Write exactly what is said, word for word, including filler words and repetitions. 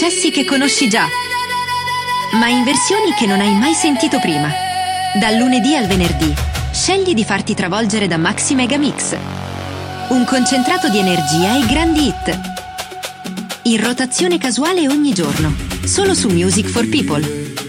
successi che conosci già, ma in versioni che non hai mai sentito prima. Dal lunedì al venerdì, scegli di farti travolgere da Maxi Mega Mix. Un concentrato di energia e grandi hit. In rotazione casuale ogni giorno, solo su Music for People.